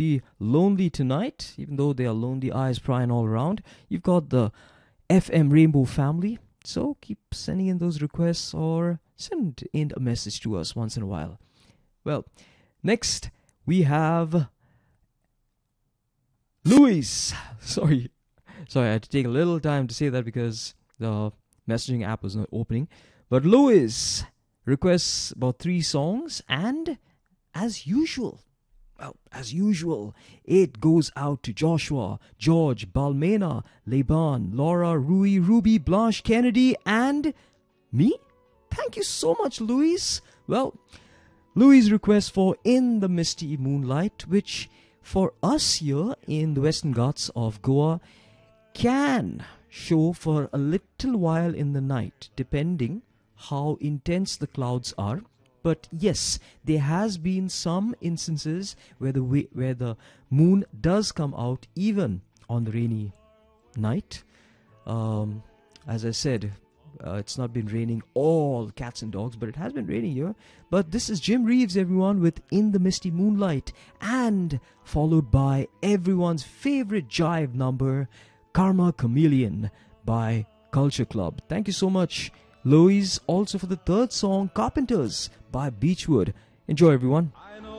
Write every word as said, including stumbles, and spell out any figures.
be lonely tonight, even though there are lonely eyes prying all around, you've got the F M Rainbow family. So keep sending in those requests or send in a message to us once in a while. Well, next we have Louis. Sorry. Sorry, I had to take a little time to say that because the messaging app was not opening. But Louis requests about three songs, and as usual, well, as usual, it goes out to Joshua, George, Balmena, Leban, Laura, Rui, Ruby, Blanche, Kennedy, and me? Thank you so much, Louis. Well, Louis' request for In the Misty Moonlight, which for us here in the Western Ghats of Goa can show for a little while in the night, depending how intense the clouds are. But yes, there has been some instances where the way, where the moon does come out even on the rainy night. Um, as I said, uh, it's not been raining all cats and dogs, but it has been raining here. But this is Jim Reeves, everyone, with In the Misty Moonlight, and followed by everyone's favorite jive number, Karma Chameleon by Culture Club. Thank you so much, Louise, also for the third song, Carpenters by Beechwood. Enjoy, everyone. I know